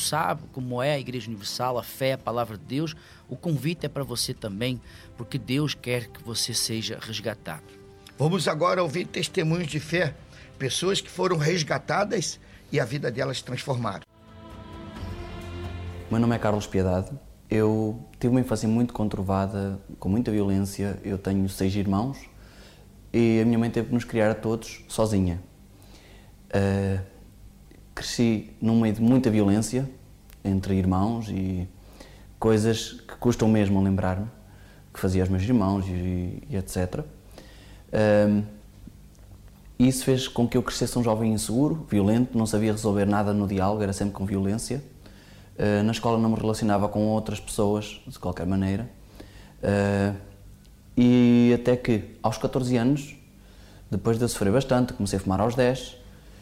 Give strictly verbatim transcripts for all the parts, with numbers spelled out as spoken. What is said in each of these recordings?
sabe como é a Igreja Universal, a fé, a palavra de Deus, o convite é para você também, porque Deus quer que você seja resgatado. Vamos agora ouvir testemunhos de fé, pessoas que foram resgatadas e a vida delas transformaram. Meu nome é Carlos Piedade. Eu tive uma infância muito conturbada, com muita violência. Eu tenho seis irmãos e a minha mãe teve que nos criar a todos sozinha. Uh, cresci num meio de muita violência entre irmãos e coisas que custam mesmo a lembrar-me, que fazia aos meus irmãos e, e etcétera. Uh, isso fez com que eu crescesse um jovem inseguro, violento, não sabia resolver nada no diálogo, era sempre com violência. Uh, na escola não me relacionava com outras pessoas, de qualquer maneira. Uh, e até que, aos catorze anos, depois de eu sofrer bastante, comecei a fumar aos dez,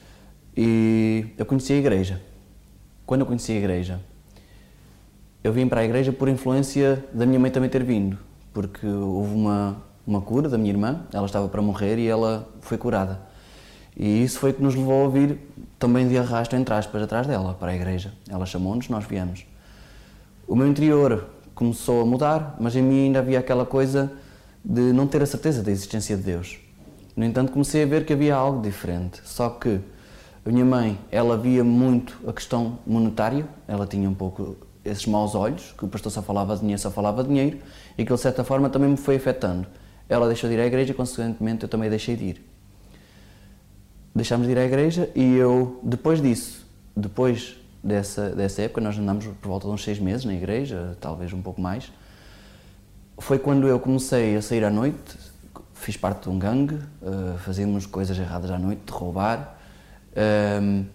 e eu conheci a igreja. Quando eu conheci a igreja, eu vim para a igreja por influência da minha mãe também ter vindo, porque houve uma, uma cura da minha irmã, ela estava para morrer e ela foi curada. E isso foi o que nos levou a vir também de arrasto, entre aspas, atrás dela, para a igreja. Ela chamou-nos, nós viemos. O meu interior começou a mudar, mas em mim ainda havia aquela coisa de não ter a certeza da existência de Deus. No entanto, comecei a ver que havia algo diferente. Só que a minha mãe, ela via muito a questão monetária, ela tinha um pouco esses maus olhos, que o pastor só falava de dinheiro, só falava de dinheiro, e que de certa forma também me foi afetando. Ela deixou de ir à igreja e, consequentemente, eu também deixei de ir. Deixámos de ir à igreja e eu, depois disso, depois dessa, dessa época, nós andámos por volta de uns seis meses na igreja, talvez um pouco mais, foi quando eu comecei a sair à noite, fiz parte de um gangue, uh, fazíamos coisas erradas à noite, de roubar, um,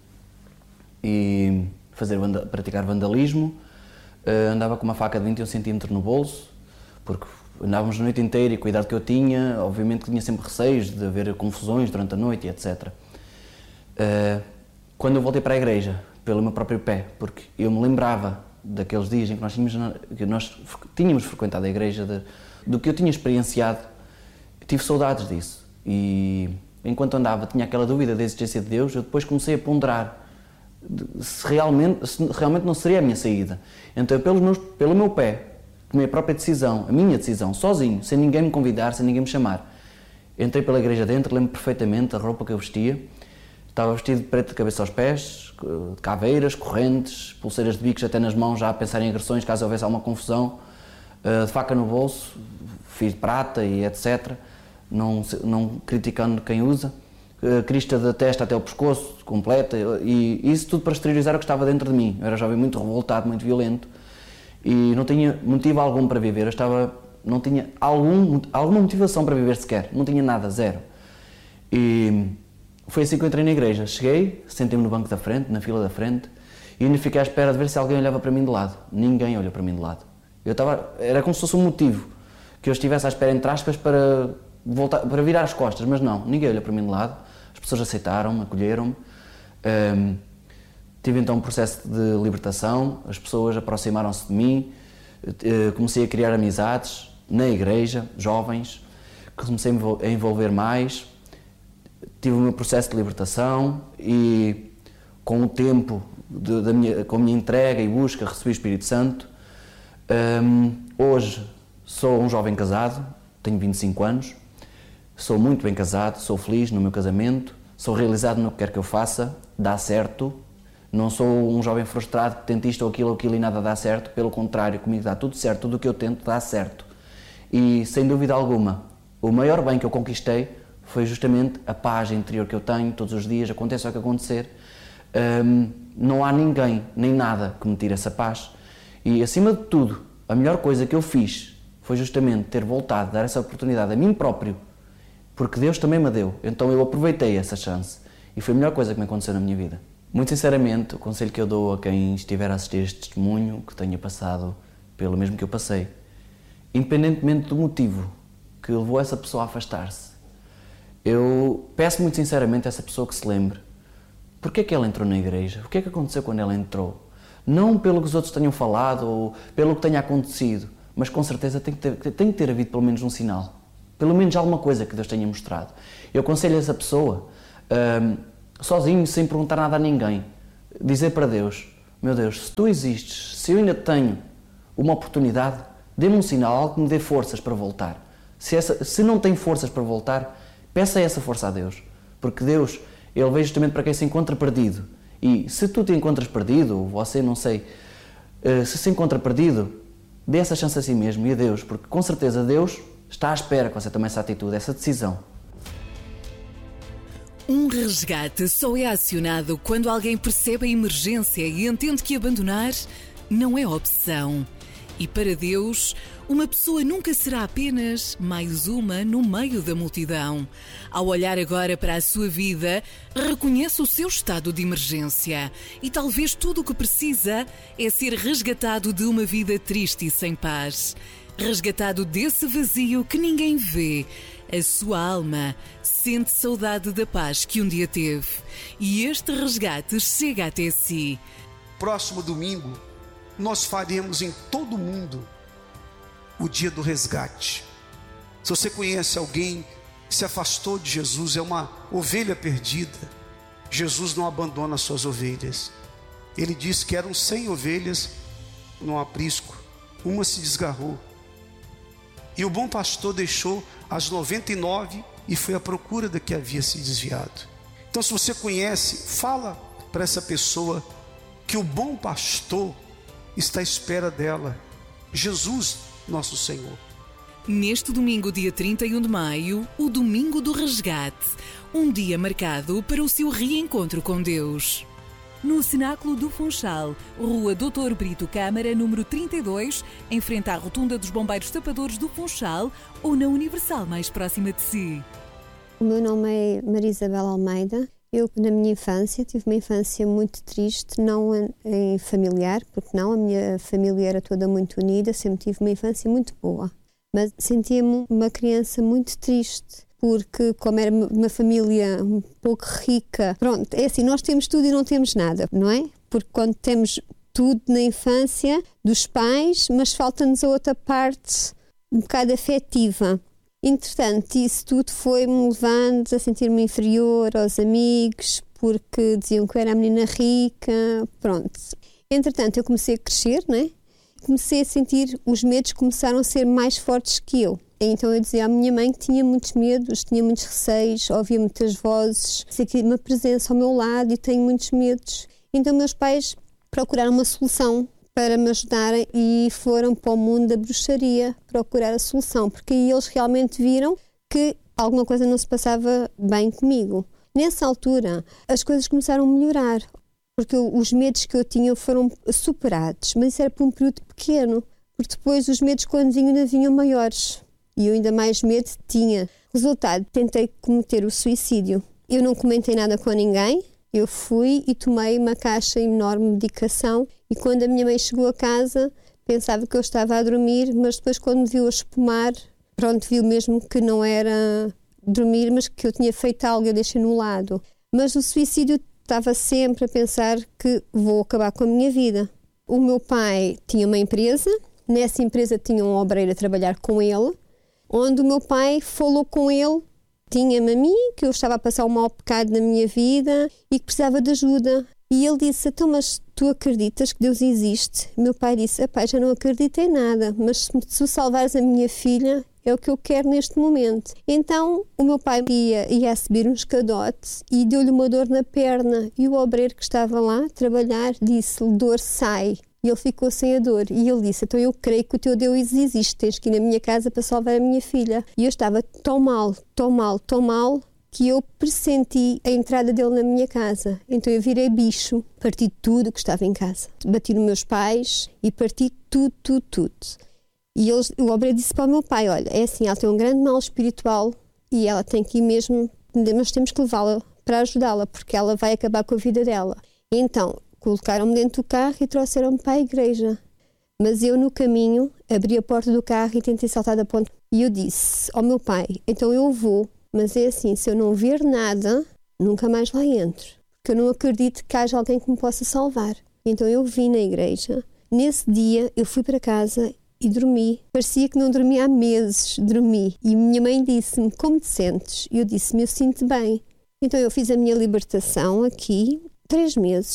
e fazer, praticar vandalismo, uh, andava com uma faca de vinte e um centímetros no bolso, porque andávamos a noite inteira e cuidado que eu tinha, obviamente que tinha sempre receios de haver confusões durante a noite e etcétera. Uh, quando eu voltei para a igreja, pelo meu próprio pé, porque eu me lembrava daqueles dias em que nós tínhamos, que nós tínhamos frequentado a igreja, de, do que eu tinha experienciado, tive saudades disso. E enquanto andava, tinha aquela dúvida da existência de Deus, eu depois comecei a ponderar se realmente, se realmente não seria a minha saída. Então, pelos meus, pelo meu pé, tomei a própria decisão, a minha decisão, sozinho, sem ninguém me convidar, sem ninguém me chamar. Entrei pela igreja dentro, lembro perfeitamente a roupa que eu vestia. Estava vestido de preto de cabeça aos pés, de caveiras, correntes, pulseiras de bicos até nas mãos, já a pensar em agressões caso houvesse alguma confusão, de faca no bolso, fiz de prata e etcétera. Não, não criticando quem usa. Crista da testa até o pescoço, completa, e isso tudo para exteriorizar o que estava dentro de mim. Eu era jovem muito revoltado, muito violento, e não tinha motivo algum para viver. Eu estava, não tinha algum, alguma motivação para viver sequer, não tinha nada, zero. E foi assim que eu entrei na igreja. Cheguei, sentei-me no banco da frente, na fila da frente, e ainda fiquei à espera de ver se alguém olhava para mim de lado. Ninguém olhou para mim de lado. Eu estava, era como se fosse um motivo, que eu estivesse à espera, entre aspas, para, voltar, para virar as costas, mas não, ninguém olhou para mim de lado. As pessoas aceitaram-me, acolheram-me. Um, tive então um processo de libertação, as pessoas aproximaram-se de mim, uh, comecei a criar amizades na igreja, jovens, comecei a envolver mais. Tive o meu processo de libertação e, com o tempo, de, da minha, com a minha entrega e busca, recebi o Espírito Santo. Um, hoje sou um jovem casado, tenho vinte e cinco anos, sou muito bem casado, sou feliz no meu casamento, sou realizado no que quer que eu faça, dá certo. Não sou um jovem frustrado que tenta isto ou aquilo ou aquilo e nada dá certo, pelo contrário, comigo dá tudo certo, tudo o que eu tento dá certo. E, sem dúvida alguma, o maior bem que eu conquistei foi justamente a paz interior que eu tenho todos os dias, aconteça o que acontecer. Um, não há ninguém, nem nada que me tire essa paz. E, acima de tudo, a melhor coisa que eu fiz foi justamente ter voltado, dar essa oportunidade a mim próprio, porque Deus também me deu. Então eu aproveitei essa chance e foi a melhor coisa que me aconteceu na minha vida. Muito sinceramente, o conselho que eu dou a quem estiver a assistir este testemunho, que tenha passado pelo mesmo que eu passei, independentemente do motivo que levou essa pessoa a afastar-se, eu peço muito sinceramente a essa pessoa que se lembre porque é que ela entrou na igreja, o que é que aconteceu quando ela entrou. Não pelo que os outros tenham falado ou pelo que tenha acontecido, mas com certeza tem que ter, tem que ter havido pelo menos um sinal, pelo menos alguma coisa que Deus tenha mostrado. Eu aconselho essa pessoa, um, sozinho, sem perguntar nada a ninguém, dizer para Deus: meu Deus, se Tu existes, se eu ainda tenho uma oportunidade, dê-me um sinal, algo que me dê forças para voltar. Se, essa, se não tem forças para voltar, peça essa força a Deus. Porque Deus, Ele veio justamente para quem se encontra perdido. E se tu te encontras perdido, ou você, não sei, se se encontra perdido, dê essa chance a si mesmo e a Deus, porque com certeza Deus está à espera que você tome essa atitude, essa decisão. Um resgate só é acionado quando alguém percebe a emergência e entende que abandonar não é opção. E para Deus, uma pessoa nunca será apenas mais uma no meio da multidão. Ao olhar agora para a sua vida, reconhece o seu estado de emergência e talvez tudo o que precisa é ser resgatado de uma vida triste e sem paz. Resgatado desse vazio que ninguém vê. A sua alma sente saudade da paz que um dia teve. E este resgate chega até si. Próximo domingo, nós faremos em todo o mundo o dia do resgate. Se você conhece alguém que se afastou de Jesus, é uma ovelha perdida, Jesus não abandona suas ovelhas. Ele disse que eram cem ovelhas no aprisco, uma se desgarrou. E o bom pastor deixou as noventa e nove e foi à procura da que havia se desviado. Então, se você conhece, fala para essa pessoa que o bom pastor está à espera dela, Jesus, nosso Senhor. Neste domingo, dia trinta e um de maio, o Domingo do Resgate, um dia marcado para o seu reencontro com Deus. No Cenáculo do Funchal, Rua doutor Brito Câmara, número trinta e dois, em frente à Rotunda dos Bombeiros Tapadores do Funchal, ou na Universal mais próxima de si. O meu nome é Maria Isabel Almeida. Eu, na minha infância, tive uma infância muito triste, não em familiar, porque não, a minha família era toda muito unida, sempre tive uma infância muito boa. Mas sentia-me uma criança muito triste, porque como era uma família um pouco rica, pronto, é assim, nós temos tudo e não temos nada, não é? Porque quando temos tudo na infância, dos pais, mas falta-nos a outra parte um bocado afetiva. Entretanto, isso tudo foi-me levando a sentir-me inferior aos amigos, porque diziam que eu era a menina rica, pronto. Entretanto, eu comecei a crescer, não é? Comecei a sentir, os medos começaram a ser mais fortes que eu. Então eu dizia à minha mãe que tinha muitos medos, tinha muitos receios, ouvia muitas vozes, sentia uma presença ao meu lado e tenho muitos medos. Então meus pais procuraram uma solução para me ajudarem e foram para o mundo da bruxaria procurar a solução, porque aí eles realmente viram que alguma coisa não se passava bem comigo. Nessa altura, as coisas começaram a melhorar, porque eu, os medos que eu tinha foram superados, mas isso era por um período pequeno, porque depois os medos quando vinham ainda vinham maiores e eu ainda mais medo tinha. Resultado, tentei cometer o suicídio. Eu não comentei nada com ninguém. Eu fui e tomei uma caixa enorme de medicação e quando a minha mãe chegou a casa pensava que eu estava a dormir, mas depois quando me viu a espumar, pronto, viu mesmo que não era dormir, mas que eu tinha feito algo e eu deixei no lado. Mas o suicídio estava sempre a pensar que vou acabar com a minha vida. O meu pai tinha uma empresa, nessa empresa tinha um obreiro a trabalhar com ele, onde o meu pai falou com ele, tinha-me a mim, que eu estava a passar um mau bocado na minha vida e que precisava de ajuda. E ele disse, então, mas tu acreditas que Deus existe? Meu pai disse, pai, já não acredito em nada, mas se tu salvares a minha filha, é o que eu quero neste momento. Então, o meu pai ia, ia a subir um escadote e deu-lhe uma dor na perna. E o obreiro que estava lá a trabalhar disse-lhe, dor, sai. E ele ficou sem a dor. E ele disse, então eu creio que o teu Deus existe, tens que ir na minha casa para salvar a minha filha. E eu estava tão mal, tão mal, tão mal, que eu pressenti a entrada dele na minha casa. Então eu virei bicho, parti tudo que estava em casa. Bati nos meus pais e parti tudo, tudo, tudo. E eles, o obreiro disse para o meu pai, olha, é assim, ela tem um grande mal espiritual e ela tem que ir mesmo, mas temos que levá-la para ajudá-la, porque ela vai acabar com a vida dela. E então, colocaram-me dentro do carro e trouxeram-me para a igreja. Mas eu, no caminho, abri a porta do carro e tentei saltar da ponte. E eu disse ao meu pai, então eu vou, mas é assim, se eu não ver nada, nunca mais lá entro. Porque eu não acredito que haja alguém que me possa salvar. Então eu vim na igreja. Nesse dia, eu fui para casa e dormi. Parecia que não dormia há meses, dormi. E minha mãe disse-me, como te sentes? E eu disse-me, eu sinto bem. Então eu fiz a minha libertação aqui, três meses.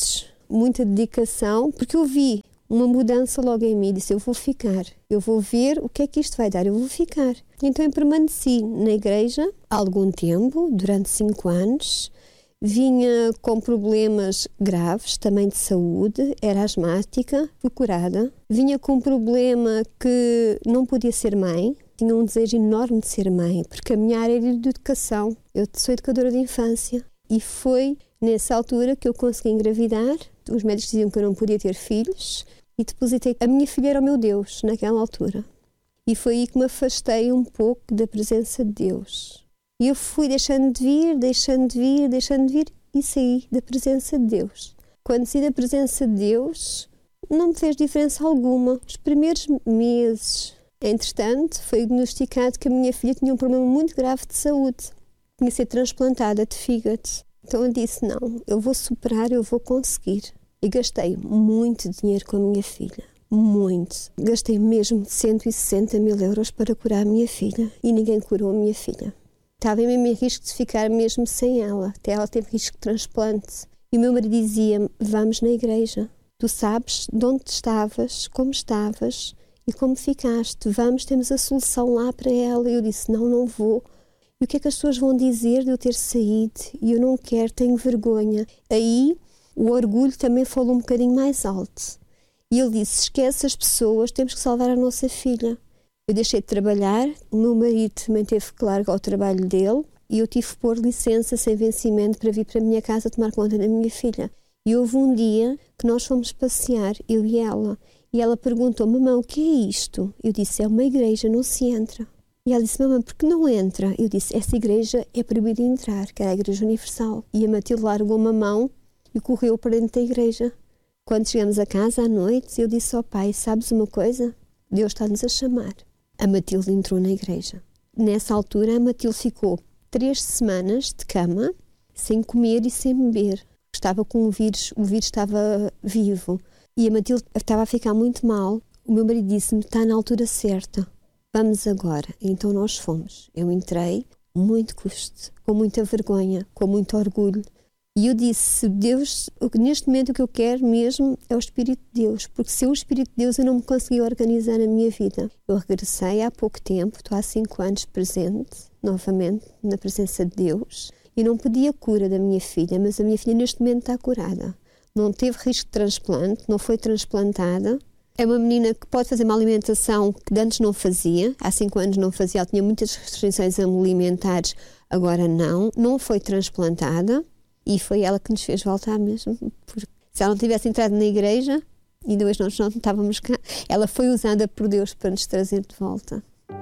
muita dedicação, porque eu vi uma mudança logo em mim. Disse, eu vou ficar, eu vou ver o que é que isto vai dar, eu vou ficar. Então eu permaneci na igreja há algum tempo, durante cinco anos. Vinha com problemas graves, também de saúde, era asmática, fui curada. Vinha com um problema que não podia ser mãe, tinha um desejo enorme de ser mãe, porque a minha área era de educação. Eu sou educadora de infância e foi nessa altura que eu consegui engravidar. Os médicos diziam que eu não podia ter filhos e depositei. A minha filha era o meu Deus naquela altura. E foi aí que me afastei um pouco da presença de Deus. E eu fui deixando de vir, deixando de vir, deixando de vir e saí da presença de Deus. Quando saí da presença de Deus, não me fez diferença alguma. Os primeiros meses, entretanto, foi diagnosticado que a minha filha tinha um problema muito grave de saúde. Tinha de ser transplantada de fígado. Então eu disse, não, eu vou superar, eu vou conseguir. E gastei muito dinheiro com a minha filha. Muito. Gastei mesmo cento e sessenta mil euros para curar a minha filha. E ninguém curou a minha filha. Estava mesmo em risco de ficar mesmo sem ela. Até ela teve risco de transplante. E o meu marido dizia-me, vamos na igreja. Tu sabes de onde estavas, como estavas e como ficaste. Vamos, temos a solução lá para ela. E eu disse, não, não vou. E o que é que as pessoas vão dizer de eu ter saído? E eu não quero, tenho vergonha. Aí o orgulho também falou um bocadinho mais alto. E ele disse, esquece as pessoas, temos que salvar a nossa filha. Eu deixei de trabalhar, o meu marido também teve que largar o trabalho dele e eu tive que pôr licença sem vencimento para vir para a minha casa tomar conta da minha filha. E houve um dia que nós fomos passear, eu e ela, e ela perguntou, mamãe, o que é isto? Eu disse, é uma igreja, não se entra. E ela disse, mamãe, por que não entra? Eu disse, essa igreja é proibida entrar, que era a Igreja Universal. E a Matilde largou uma mão e correu para dentro da igreja. Quando chegamos a casa à noite, eu disse ao pai, sabes uma coisa? Deus está-nos a chamar. A Matilde entrou na igreja. Nessa altura, a Matilde ficou três semanas de cama, sem comer e sem beber. Estava com o vírus, o vírus estava vivo. E a Matilde estava a ficar muito mal. O meu marido disse-me, está na altura certa. Vamos agora. Então nós fomos. Eu entrei, muito custo, com muita vergonha, com muito orgulho. E eu disse, Deus, neste momento o que eu quero mesmo é o Espírito de Deus, porque sem o Espírito de Deus eu não me consegui organizar a minha vida. Eu regressei há pouco tempo, estou há cinco anos presente, novamente, na presença de Deus, e não pedi a cura da minha filha, mas a minha filha neste momento está curada. Não teve risco de transplante, não foi transplantada. É uma menina que pode fazer uma alimentação que antes não fazia, há cinco anos não fazia, ela tinha muitas restrições alimentares, agora não, não foi transplantada. E foi ela que nos fez voltar mesmo, porque se ela não tivesse entrado na igreja, ainda hoje nós não estávamos cá, ela foi usada por Deus para nos trazer de volta.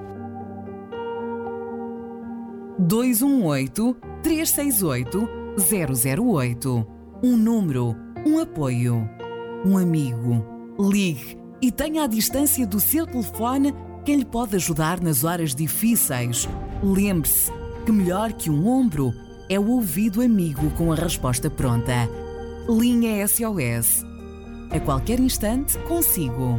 dois um oito, três seis oito, zero zero oito. Um número, um apoio, um amigo. Ligue e tenha à distância do seu telefone quem lhe pode ajudar nas horas difíceis. Lembre-se que melhor que um ombro é o ouvido amigo com a resposta pronta. Linha S O S. A qualquer instante, consigo.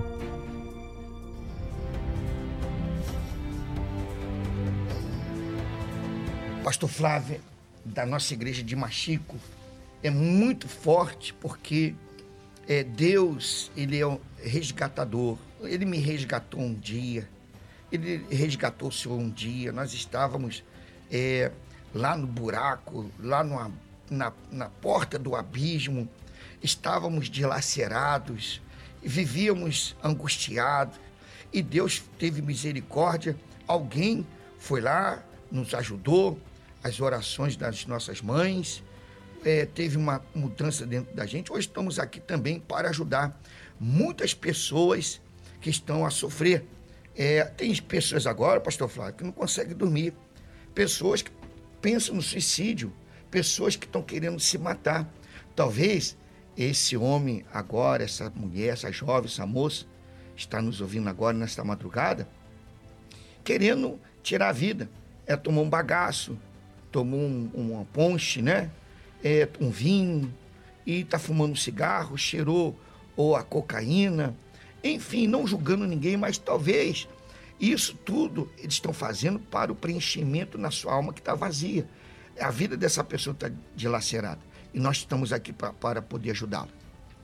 Pastor Flávio, da nossa igreja de Machico, é muito forte porque é, Deus, ele é o resgatador. Ele me resgatou um dia, ele resgatou o Senhor um dia. Nós estávamos... É, lá no buraco, lá no, na, na porta do abismo, estávamos dilacerados, vivíamos angustiados, e Deus teve misericórdia, alguém foi lá, nos ajudou, as orações das nossas mães, é, teve uma mudança dentro da gente. Hoje estamos aqui também para ajudar muitas pessoas que estão a sofrer. É, tem pessoas agora, pastor Flávio, que não conseguem dormir, pessoas que pensam no suicídio, pessoas que estão querendo se matar. Talvez esse homem agora, essa mulher, essa jovem, essa moça, está nos ouvindo agora nesta madrugada, querendo tirar a vida. É, tomou um bagaço, tomou um, uma ponche, né? É, um vinho, e está fumando um cigarro, cheirou ou a cocaína. Enfim, não julgando ninguém, mas talvez... Isso tudo eles estão fazendo para o preenchimento na sua alma que está vazia. A vida dessa pessoa está dilacerada. E nós estamos aqui pra, para poder ajudá-la.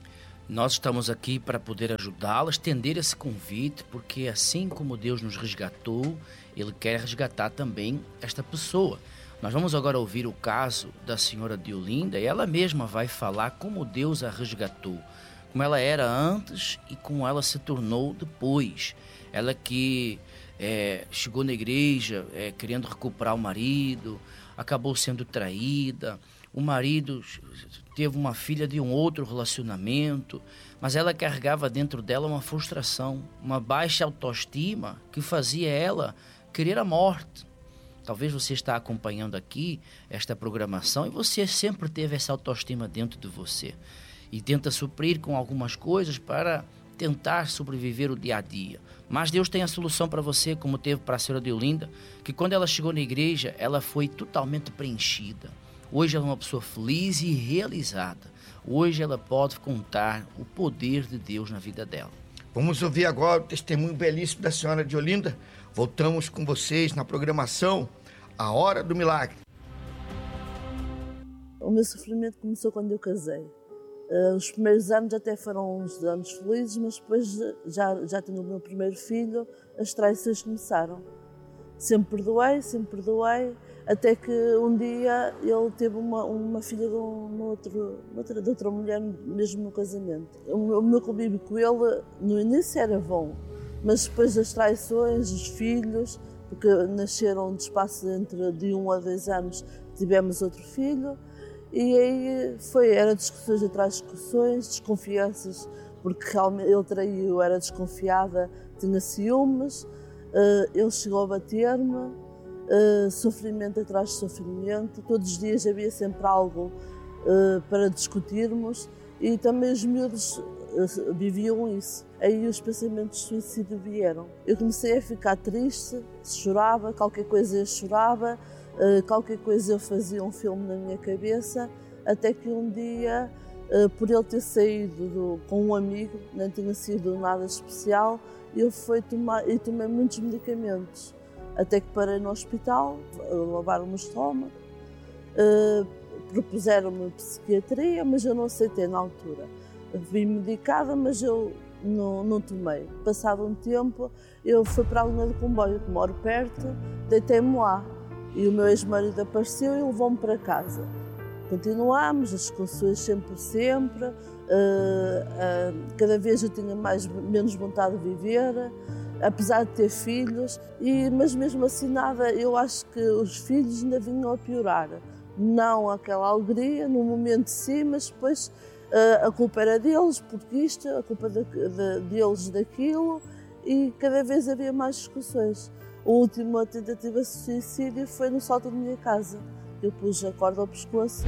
Nós estamos aqui para poder ajudá-la, estender esse convite, porque assim como Deus nos resgatou, Ele quer resgatar também esta pessoa. Nós vamos agora ouvir o caso da senhora Deolinda e ela mesma vai falar como Deus a resgatou, como ela era antes e como ela se tornou depois. Ela que é, chegou na igreja é, querendo recuperar o marido, acabou sendo traída, o marido teve uma filha de um outro relacionamento, mas ela carregava dentro dela uma frustração, uma baixa autoestima que fazia ela querer a morte. Talvez você está acompanhando aqui esta programação e você sempre teve essa autoestima dentro de você e tenta suprir com algumas coisas para tentar sobreviver o dia a dia. Mas Deus tem a solução para você, como teve para a senhora Deolinda, que quando ela chegou na igreja, ela foi totalmente preenchida. Hoje ela é uma pessoa feliz e realizada. Hoje ela pode contar o poder de Deus na vida dela. Vamos ouvir agora o testemunho belíssimo da senhora Deolinda. Voltamos com vocês na programação A Hora do Milagre. O meu sofrimento começou quando eu casei. Uh, os primeiros anos até foram uns anos felizes, mas depois já, já tendo o meu primeiro filho, as traições começaram. Sempre perdoei, sempre perdoei, até que um dia ele teve uma, uma filha de, um, outro, outra, de outra mulher, mesmo no casamento. O, o meu convívio com ele, no início era bom, mas depois das traições, os filhos, porque nasceram de espaço entre de um a dois anos, tivemos outro filho, e aí foi, era discussões atrás de discussões, desconfianças, porque realmente ele traiu, eu era desconfiada, tinha ciúmes, uh, ele chegou a bater-me, uh, sofrimento atrás de sofrimento, todos os dias havia sempre algo uh, para discutirmos, e também os miúdos uh, viviam isso. Aí os pensamentos de suicídio vieram. Eu comecei a ficar triste, chorava, qualquer coisa eu chorava, Uh, qualquer coisa eu fazia um filme na minha cabeça, até que um dia, uh, por ele ter saído do, com um amigo, não tinha sido nada especial, eu fui tomar, e tomei muitos medicamentos, até que parei no hospital, uh, lavaram-me o estômago, uh, propuseram-me psiquiatria, mas eu não aceitei na altura. Vim medicada, mas eu não, não tomei. Passado um tempo, eu fui para a linha de comboio, que moro perto, deitei-me lá. E o meu ex-marido apareceu e levou-me para casa. Continuámos, as discussões sempre, sempre. Uh, uh, cada vez eu tinha mais, menos vontade de viver, apesar de ter filhos. E, mas mesmo assim nada, eu acho que os filhos ainda vinham a piorar. Não aquela alegria, no momento sim, mas depois uh, a culpa era deles, porque isto, a culpa de, de, deles daquilo. E cada vez havia mais discussões. A última tentativa de suicídio foi no sótão da minha casa. Eu pus a corda ao pescoço.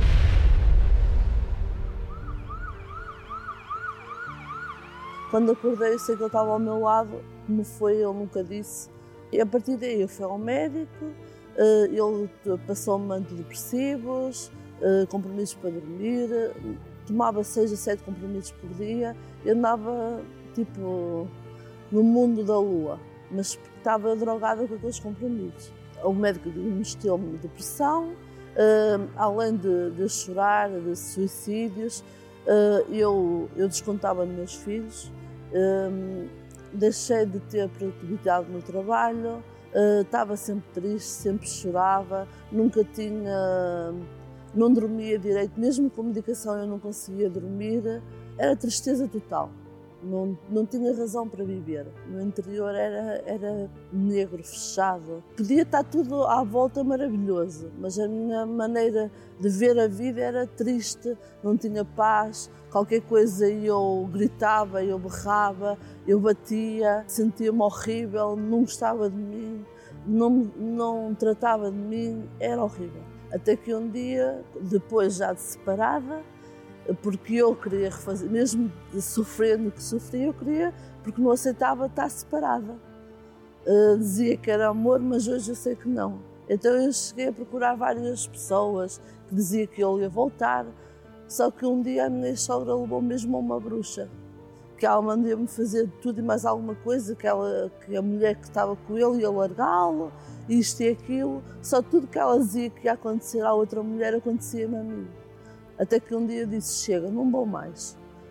Quando acordei, eu sei que ele estava ao meu lado. Como foi, ele nunca disse. E a partir daí eu fui ao médico, ele passou-me antidepressivos, comprimidos para dormir, tomava seis a sete comprimidos por dia. Eu andava, tipo, no mundo da lua, mas estava drogada com aqueles comprimidos. O médico diagnosticou-me depressão, uh, além de, de chorar, de suicídios, uh, eu, eu descontava nos meus filhos, uh, deixei de ter produtividade no trabalho, uh, estava sempre triste, sempre chorava, nunca tinha, não dormia direito, mesmo com medicação eu não conseguia dormir, era tristeza total. Não, não tinha razão para viver. No interior era, era negro, fechado. Podia estar tudo à volta maravilhoso, mas a minha maneira de ver a vida era triste, não tinha paz. Qualquer coisa eu gritava, eu berrava, eu batia, sentia-me horrível, não gostava de mim, não, não tratava de mim, era horrível. Até que um dia, depois já de separada, porque eu queria refazer, mesmo sofrendo o que sofria, eu queria, porque não aceitava estar separada. Uh, dizia que era amor, mas hoje eu sei que não. Então eu cheguei a procurar várias pessoas que diziam que ele ia voltar, só que um dia a minha sogra levou mesmo a uma bruxa, que ela mandou-me fazer tudo e mais alguma coisa, que, ela, que a mulher que estava com ele ia largá-lo, isto e aquilo, só tudo que ela dizia que ia acontecer à outra mulher acontecia-me a mim. Até que um dia disse, chega, não vou mais.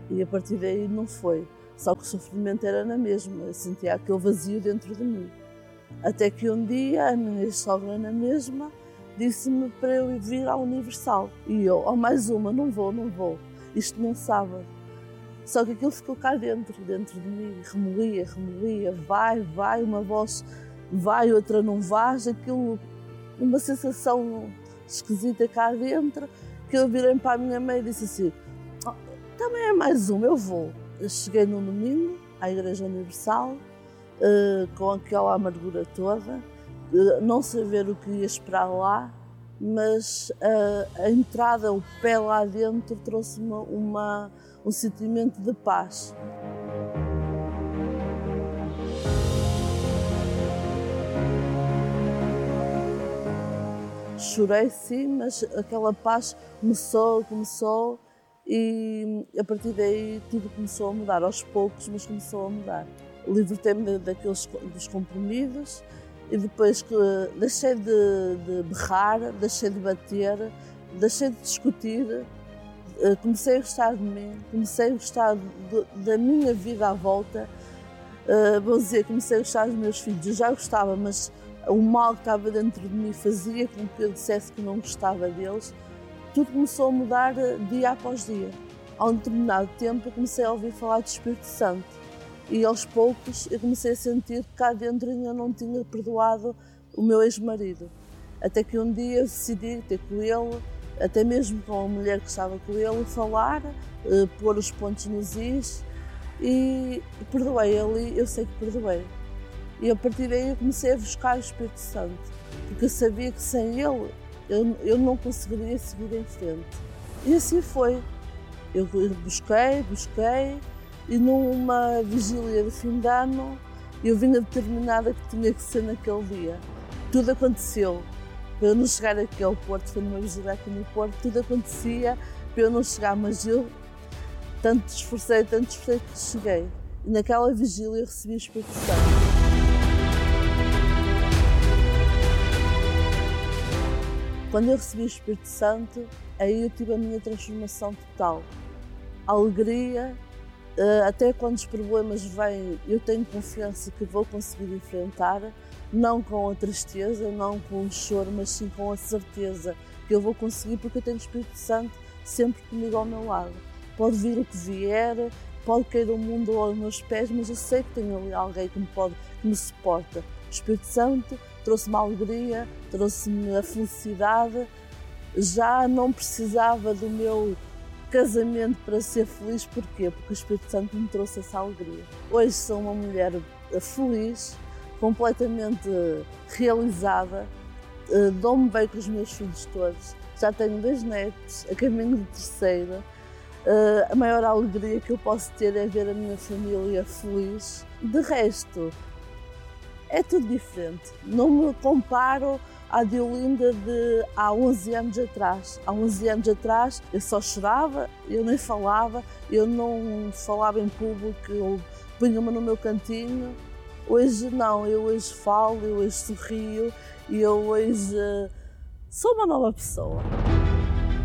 E a partir daí não foi. Só que o sofrimento era na mesma, eu sentia aquele vazio dentro de mim. Até que um dia a minha sogra na mesma disse-me para eu vir à Universal. E eu, oh, mais uma, não vou, não vou. Isto num sábado. Só que aquilo ficou cá dentro, dentro de mim, remolia, remolia, vai, vai, uma voz vai, outra não vai, aquilo, uma sensação esquisita cá dentro, que eu virei para a minha mãe e disse assim, oh, também é mais uma, eu vou. Eu cheguei no domingo à Igreja Universal, uh, com aquela amargura toda, uh, não saber o que ia esperar lá, mas uh, a entrada, o pé lá dentro, trouxe-me uma, um sentimento de paz. Chorei sim, mas aquela paz começou, começou e a partir daí tudo começou a mudar, aos poucos, mas começou a mudar. Libertei-me daqueles dos comprimidos e depois deixei de, de berrar, deixei de bater, deixei de discutir, comecei a gostar de mim, comecei a gostar de, da minha vida à volta. Uh, vou dizer, comecei a gostar dos meus filhos, eu já gostava, mas o mal que estava dentro de mim fazia com que eu dissesse que não gostava deles. Tudo começou a mudar dia após dia. A um determinado tempo eu comecei a ouvir falar do Espírito Santo e aos poucos eu comecei a sentir que cá dentro ainda não tinha perdoado o meu ex-marido. Até que um dia eu decidi ter com ele, até mesmo com a mulher que estava com ele, falar, uh, pôr os pontos nos is e perdoei ele, eu sei que perdoei. E a partir daí eu comecei a buscar o Espírito Santo, porque eu sabia que sem ele eu, eu não conseguiria seguir em frente. E assim foi. Eu busquei, busquei, e numa vigília de fim de ano eu vinha determinada que tinha que ser naquele dia. Tudo aconteceu para eu não chegar aqui ao Porto, foi numa vigília aqui no Porto, tudo acontecia para eu não chegar, mas eu tanto esforcei, tanto esforcei que cheguei. E naquela vigília eu recebi o Espírito Santo. Quando eu recebi o Espírito Santo, aí eu tive a minha transformação total. A alegria, até quando os problemas vêm, eu tenho confiança que vou conseguir enfrentar, não com a tristeza, não com o choro, mas sim com a certeza que eu vou conseguir, porque eu tenho o Espírito Santo sempre comigo ao meu lado. Pode vir o que vier, pode cair o mundo aos meus pés, mas eu sei que tenho ali alguém que me, pode, que me suporta. O Espírito Santo trouxe-me a alegria, trouxe-me a felicidade. Já não precisava do meu casamento para ser feliz. Porquê? Porque o Espírito Santo me trouxe essa alegria. Hoje sou uma mulher feliz, completamente realizada, dou-me bem com os meus filhos todos. Já tenho dois netos, a caminho do terceiro. A maior alegria que eu posso ter é ver a minha família feliz. De resto, é tudo diferente. Não me comparo à Diolinda de há onze anos atrás. Há onze anos atrás eu só chorava, eu nem falava, eu não falava em público, eu punha-me no meu cantinho. Hoje não, eu hoje falo, eu hoje sorrio e eu hoje sou uma nova pessoa.